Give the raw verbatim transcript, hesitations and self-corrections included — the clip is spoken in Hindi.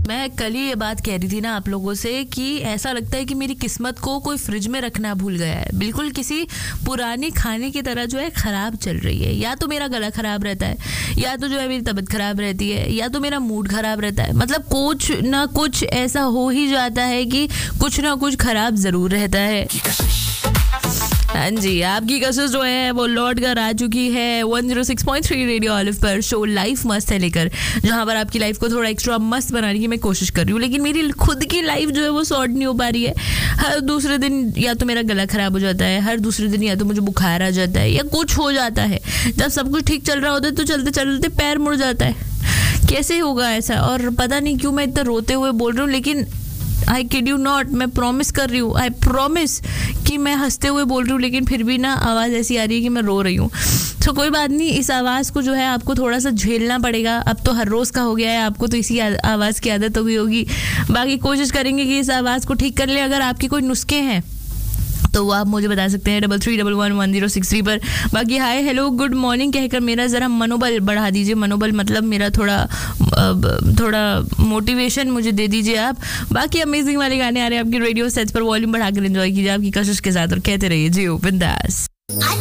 मैं कल ही ये बात कह रही थी ना आप लोगों से कि ऐसा लगता है कि मेरी किस्मत को कोई फ्रिज में रखना भूल गया है, बिल्कुल किसी पुराने खाने की तरह जो है ख़राब चल रही है। या तो मेरा गला ख़राब रहता है, या तो जो है मेरी तबीयत ख़राब रहती है, या तो मेरा मूड ख़राब रहता है। मतलब कुछ ना कुछ ऐसा हो ही जाता है कि कुछ ना कुछ ख़राब ज़रूर रहता है। हाँ जी, आपकी कसरत जो है वो लौट कर आ चुकी है one oh six point three radio olive पर। शो लाइफ मस्त है लेकर, जहाँ पर आपकी लाइफ को थोड़ा एक्स्ट्रा मस्त बनाने की मैं कोशिश कर रही हूँ, लेकिन मेरी खुद की लाइफ जो है वो सॉर्ट नहीं हो पा रही है। हर दूसरे दिन या तो मेरा गला खराब हो जाता है, हर दूसरे दिन या तो मुझे बुखार आ जाता है, या कुछ हो जाता है। जब सब कुछ ठीक चल रहा होता है तो चलते चलते पैर मुड़ जाता है। कैसे होगा ऐसा? और पता नहीं क्यों मैं इतना रोते हुए बोल रही हूँ, लेकिन आई किड यू नॉट, मैं प्रॉमिस कर रही हूँ, आई प्रॉमिस कि मैं हंसते हुए बोल रही हूँ, लेकिन फिर भी ना आवाज़ ऐसी आ रही है कि मैं रो रही हूँ। तो कोई बात नहीं, इस आवाज़ को जो है आपको थोड़ा सा झेलना पड़ेगा। अब तो हर रोज़ का हो गया है, आपको तो इसी आवाज़ की आदत हो गई होगी। बाकी कोशिश करेंगे कि इस आवाज़ को ठीक कर लें। अगर आपके कोई नुस्खे हैं तो वो आप मुझे बता सकते हैं double three double one one zero six three पर। बाकी हाय हेलो गुड मॉर्निंग कहकर मेरा ज़रा मनोबल बढ़ा दीजिए। मनोबल मतलब मेरा थोड़ा थोड़ा मोटिवेशन मुझे दे दीजिए आप। बाकी अमेजिंग वाले गाने आ रहे हैं आपकी रेडियो सेट्स पर, वॉल्यूम बढ़ाकर एंजॉय कीजिए आपकी कशिश के साथ और कहते रहिए जियो बिंदास।